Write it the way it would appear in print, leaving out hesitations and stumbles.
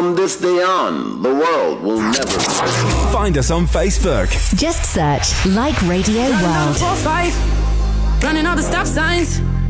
from this day on, the world will never... Find us on Facebook. Just search Like Radio Running World. down 4-5, running all the stop signs.